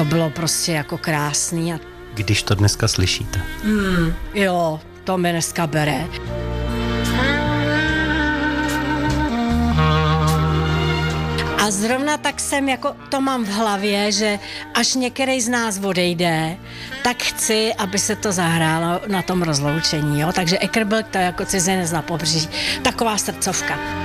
to bylo prostě jako krásný. Když to dneska slyšíte. Jo, to mě dneska bere. A zrovna tak jsem jako to mám v hlavě, že až některý z nás odejde, tak chci, aby se to zahrálo na tom rozloučení, jo. Takže Eckersburg to je jako cizinec na pobřeží. Taková srdcovka.